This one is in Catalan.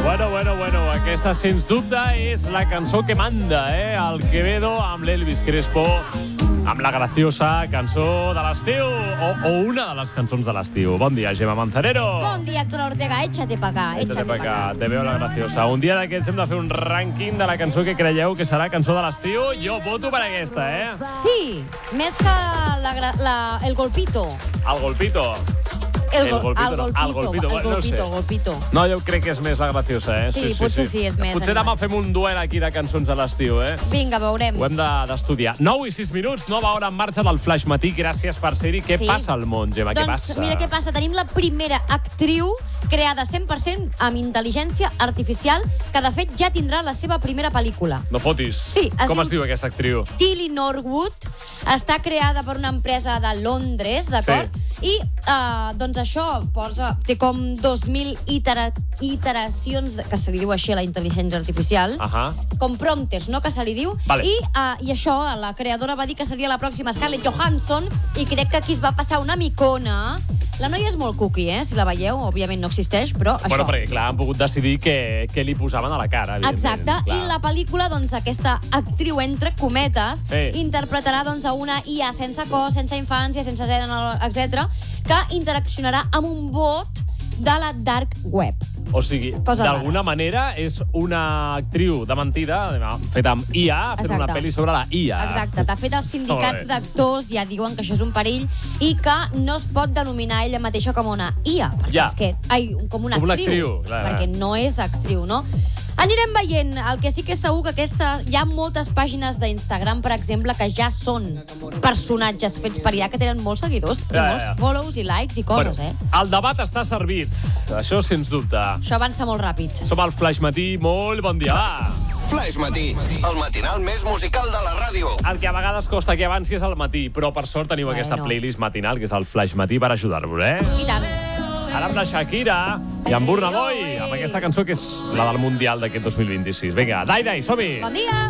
Bueno, aquesta, sens dubte, és la cançó que manda, el Quevedo amb l'Elvis Crespo, amb la graciosa cançó de l'estiu, o una de les cançons de l'estiu. Bon dia, Gemma Manzanero. Bon dia, Héctor Ortega. Échate pa acá, échate pa acá. Te veo la graciosa. Un dia d'aquests hem de fer un rànquing de la cançó que creieu que serà cançó de l'estiu. Jo voto per aquesta, Sí, més que el golpito. El golpito. El golpito. No, jo crec que és més la graciosa, Sí, potser sí, és més. Potser demà fem un duel aquí de cançons de l'estiu, Vinga, veurem. Ho hem d'estudiar. 9 i 6 minuts, nova hora en marxa del Flash Matí. Gràcies per ser-hi. Què passa al món, Gemma? Què passa? Doncs mira què passa. Tenim la primera actriu creada 100% amb intel·ligència artificial, que de fet ja tindrà la seva primera pel·lícula. No fotis. Sí. Com es diu aquesta actriu? Tilly Norwood. Està creada per una empresa de Londres, d'acord? Sí. I, doncs això, té com 2.000 iteracions, que se li diu així a la intel·ligència artificial, com prompters, no?, que se li diu. Vale. I això, la creadora va dir que seria la pròxima Scarlett Johansson, i crec que aquí es va passar una micona. La noia és molt cookie, si la veieu, òbviament no existeix, però això. Bueno, perquè, clar, han pogut decidir què li posaven a la cara, evidentment. Exacte, clar. I la pel·lícula, doncs, aquesta actriu, entre cometes, interpretarà, doncs, a una IA sense cos, sense infància, sense gènere, etc., que interaccionarà amb un bot de la dark web. O sigui, d'alguna manera és una actriu de mentida, feta amb IA, fent una pel·li sobre la IA. Exacte. De fet, els sindicats d'actors ja diuen que això és un perill i que no es pot denominar ella mateixa com una IA, perquè és que... com una actriu, perquè no és actriu, no? Anirem veient. El que sí que és segur que hi ha moltes pàgines d'Instagram, per exemple, que ja són personatges fets per IA, que tenen molts seguidors i molts follows i likes i coses, El debat està servit. Això, sens dubte. Això avança molt ràpid. Som al Flash Matí. Molt bon dia, va! Flash Matí, el matinal més musical de la ràdio. El que a vegades costa que avanci és al matí, però per sort teniu aquesta playlist matinal, que és el Flash Matí, per ajudar-vos, I tant. Ara amb la Shakira i amb Burna Boy, amb aquesta cançó que és la del Mundial d'aquest 2026. Vinga, Dai, som-hi! Bon dia!